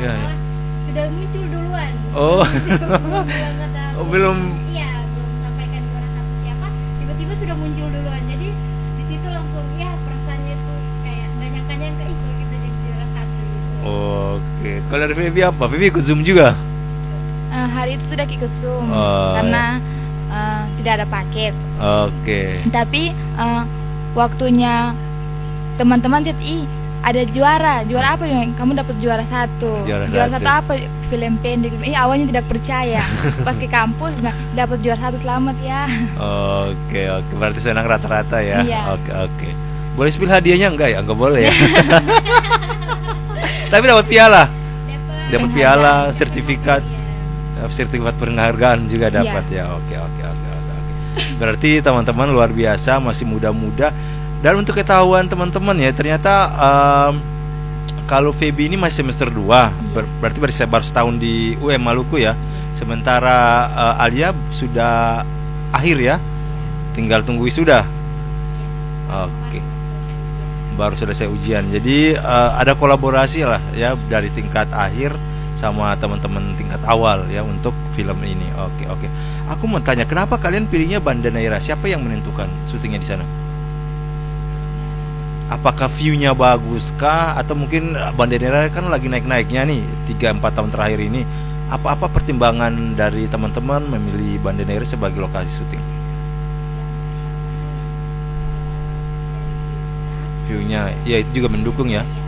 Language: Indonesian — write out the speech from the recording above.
Ya, ya. malah sudah muncul duluan. Oh. Belum bilang kata Oh, belum. iya, belum sampaikan juara satu siapa, tiba-tiba sudah muncul duluan. Jadi di situ langsung ya perasaannya tuh kayak banyak nyangka ih kalau kita jadi juara satu gitu. Oke. Kalau dari Feby apa? Feby ikut Zoom juga? Hari itu tidak ikut Zoom Oh, karena tidak ada paket. Oke. Tapi waktunya teman-teman chat, ih ada juara apa yang kamu dapat juara satu? Juara Juara satu. satu apa? Film pendek. Awalnya tidak percaya. Pas ke kampus bilang, dapat juara satu, selamat ya. Oke, oke. Berarti senang rata-rata ya. Iya. Oke, oke. Boleh spill hadiahnya enggak ya? Enggak boleh ya. Tapi dapat piala. Dapat piala, sertifikat. Sertifikat penghargaan juga dapat ya. Oke, oke, oke, oke. Berarti teman-teman luar biasa, masih muda-muda. Dan untuk ketahuan teman-teman ya, ternyata kalau Feby ini masih semester 2, berarti baru setahun di UM Maluku ya. Sementara Alia sudah akhir ya. Tinggal tunggu wisuda. Oke. Baru selesai ujian. Jadi ada kolaborasi lah ya dari tingkat akhir sama teman-teman tingkat awal ya untuk film ini. Oke, oke. Aku mau tanya, kenapa kalian pilihnya Banda Neira? Siapa yang menentukan syutingnya di sana? Apakah view-nya bagus kah? Atau mungkin Banda Neira kan lagi naik-naiknya nih 3-4 tahun terakhir ini. Apa-apa pertimbangan dari teman-teman memilih Banda Neira sebagai lokasi syuting? View-nya, ya itu juga mendukung ya.